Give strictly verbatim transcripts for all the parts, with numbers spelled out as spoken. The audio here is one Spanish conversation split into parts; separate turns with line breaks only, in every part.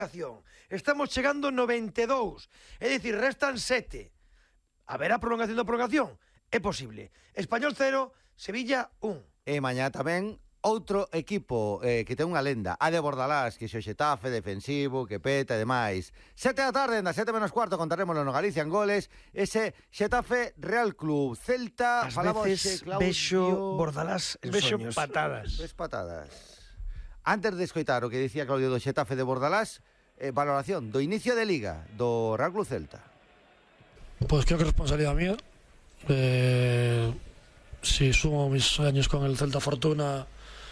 Estamos chegando noventa e dous, é dicir, restan sete. Haberá prolongación da prolongación? É posible. Español cero, Sevilla un.
E mañá tamén outro equipo eh, que ten unha lenda, a de Bordalás, que xe o Xetafe, defensivo, que peta e demais. Sete da tarde, na sete menos cuarto, contaremoslo no Galicia en goles, ese Xetafe Real Club Celta.
As veces vexo Bordalás en
vexo
soños.
patadas.
Ves patadas. Antes de escoitar o que dicía Claudio do Xetafe de Bordalás, eh, valoración do inicio de Liga do Real Club Celta.
Pues creo que es responsabilidad mía. Eh, si sumo mis años con el Celta Fortuna,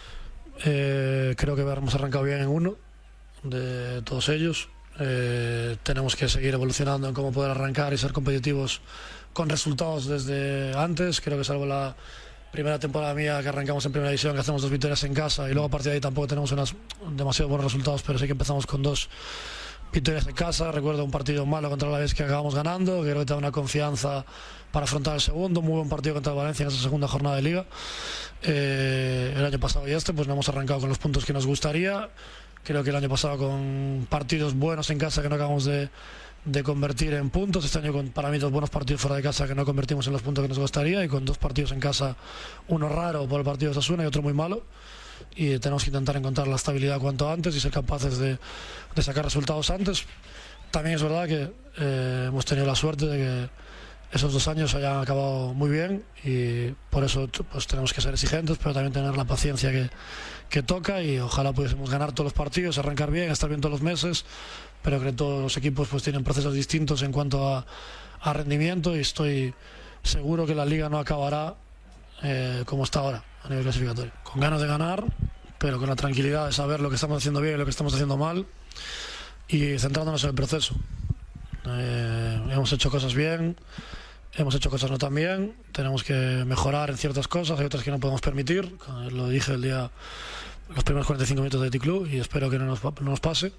eh, creo que hemos arrancado bien en uno de todos ellos. Eh, tenemos que seguir evolucionando en cómo poder arrancar y ser competitivos con resultados desde antes. Creo que salvo la primera temporada mía que arrancamos en primera división, que hacemos dos victorias en casa y luego a partir de ahí tampoco tenemos unas demasiado buenos resultados, pero sí que empezamos con dos victorias en casa. Recuerdo un partido malo contra la vez que acabamos ganando, que creo que te da una confianza para afrontar el segundo. Muy buen partido contra el Valencia en esa segunda jornada de Liga. Eh, el año pasado y este pues no hemos arrancado con los puntos que nos gustaría. Creo que el año pasado con partidos buenos en casa que no acabamos de, de convertir en puntos. Este año con para mí dos buenos partidos fuera de casa que no convertimos en los puntos que nos gustaría, y con dos partidos en casa, uno raro por el partido de Osasuna y otro muy malo. Y tenemos que intentar encontrar la estabilidad cuanto antes y ser capaces de, de sacar resultados antes. También es verdad que eh, hemos tenido la suerte de que esos dos años hayan acabado muy bien, y por eso pues tenemos que ser exigentes, pero también tener la paciencia que, que toca, y ojalá pudiésemos ganar todos los partidos, arrancar bien, estar bien todos los meses, pero creo que todos los equipos pues tienen procesos distintos en cuanto a, a rendimiento, y estoy seguro que la Liga no acabará eh, como está ahora a nivel clasificatorio, con ganas de ganar, pero con la tranquilidad de saber lo que estamos haciendo bien y lo que estamos haciendo mal, y centrándonos en el proceso. Eh, hemos hecho cosas bien, hemos hecho cosas no tan bien, tenemos que mejorar en ciertas cosas, hay otras que no podemos permitir. Lo dije el día, los primeros cuarenta y cinco minutos de T-Club, y espero que no nos, no nos pase.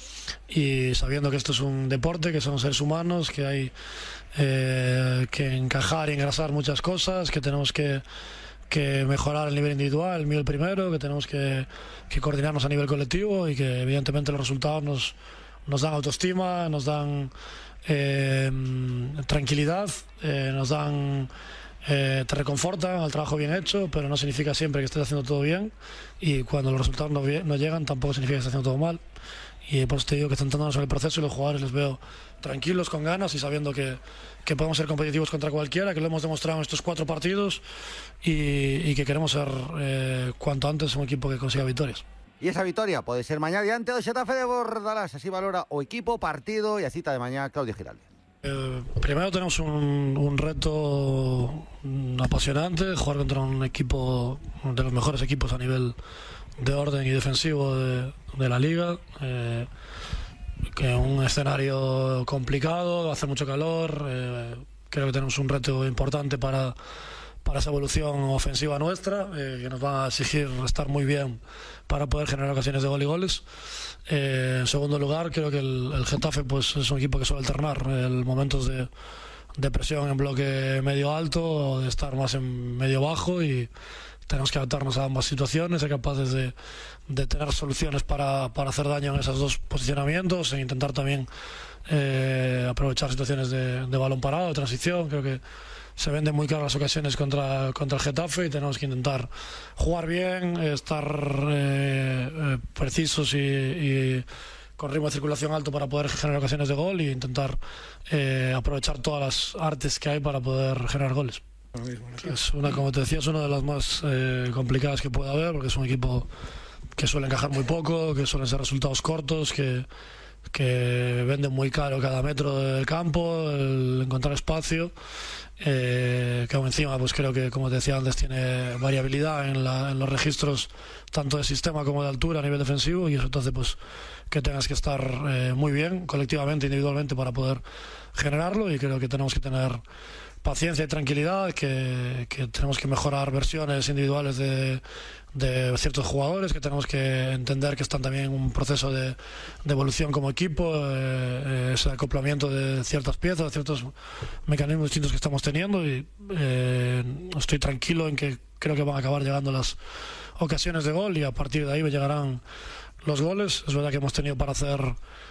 Y sabiendo que esto es un deporte, que somos seres humanos, que hay eh, que encajar y engrasar muchas cosas, que tenemos que, que mejorar el nivel individual, el mío el primero, que tenemos que, que coordinarnos a nivel colectivo, y que evidentemente los resultados nos nos dan autoestima, nos dan eh, tranquilidad, eh, nos dan eh, te reconfortan al trabajo bien hecho, pero no significa siempre que estés haciendo todo bien, y cuando los resultados no, no llegan tampoco significa que estés haciendo todo mal. Y por eso te digo que centrándonos en el proceso, y los jugadores les veo tranquilos, con ganas y sabiendo que, que podemos ser competitivos contra cualquiera, que lo hemos demostrado en estos cuatro partidos, y, y que queremos ser eh, cuanto antes un equipo que consiga victorias.
E esa vitoria pode ser mañá diante do Xetafe de Bordalás. Así valora o equipo, partido e a cita de mañá Claudio Giralde.
Eh, primero tenemos un, un reto apasionante, jugar contra un equipo de los mejores equipos a nivel de orden y defensivo de, de la Liga, eh, que es un escenario complicado, hace mucho calor, eh, creo que tenemos un reto importante para para esa evolución ofensiva nuestra, eh, que nos va a exigir estar muy bien para poder generar ocasiones de gol y goles. Eh, en segundo lugar, creo que el, el Getafe pues, es un equipo que suele alternar en momentos de, de presión en bloque medio alto, o de estar más en medio bajo, y tenemos que adaptarnos a ambas situaciones, ser capaces de, de tener soluciones para, para hacer daño en esos dos posicionamientos, e intentar también eh, aprovechar situaciones de, de balón parado, de transición. Creo que se venden muy caras las ocasiones contra, contra el Getafe, y tenemos que intentar jugar bien, estar eh, eh, precisos y, y con ritmo de circulación alto para poder generar ocasiones de gol, e intentar eh, aprovechar todas las artes que hay para poder generar goles. Es una, como te decía, es una de las más eh, complicadas que puede haber, porque es un equipo que suele encajar muy poco, que suelen ser resultados cortos, que que venden muy caro cada metro del campo, el encontrar espacio, eh, que aún encima pues creo que, como te decía antes, tiene variabilidad en, la, en los registros tanto de sistema como de altura a nivel defensivo, y eso entonces pues que tengas que estar eh, muy bien colectivamente, individualmente, para poder generarlo. Y creo que tenemos que tener paciencia y tranquilidad, que, que tenemos que mejorar versiones individuales de, de ciertos jugadores, que tenemos que entender que están también en un proceso de, de evolución como equipo, eh, ese acoplamiento de ciertas piezas, de ciertos mecanismos distintos que estamos teniendo, y eh, estoy tranquilo en que creo que van a acabar llegando las ocasiones de gol, y a partir de ahí llegarán los goles. Es verdad que hemos tenido para hacer